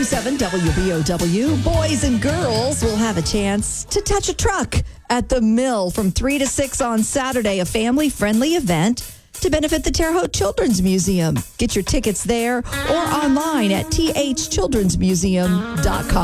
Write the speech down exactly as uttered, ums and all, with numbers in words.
seven W B O W. Boys and girls will have a chance to touch a truck at the Mill from three to six on Saturday, a family-friendly event to benefit the Terre Haute Children's Museum. Get your tickets there or online at t h children's museum dot com.